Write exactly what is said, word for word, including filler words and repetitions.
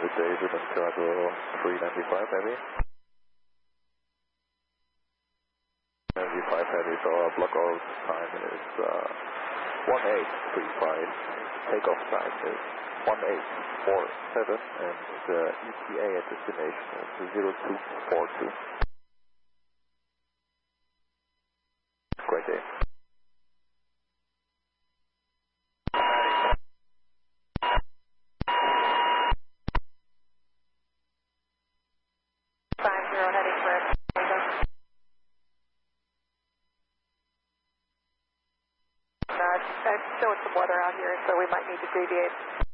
the day, German Chicago three ninety-five heavy. ninety-five heavy, so our block out time is uh, one eight three five. Takeoff time is one eight four seven, and the E T A at destination is zero two four two. Great day. Five zero heading for Atlanta. Uh, it's showing some weather out here, so we might need to deviate.